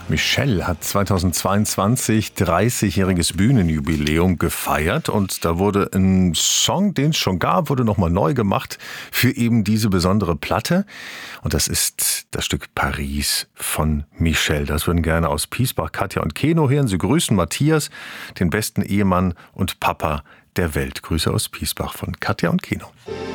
Michelle hat 2022 30-jähriges Bühnenjubiläum gefeiert und da wurde ein Song, den es schon gab, wurde nochmal neu gemacht für eben diese besondere Platte. Und das ist das Stück Paris von Michelle. Das würden gerne aus Piesbach Katja und Keno hören. Sie grüßen Matthias, den besten Ehemann und Papa der Welt. Grüße aus Piesbach von Katja und Keno.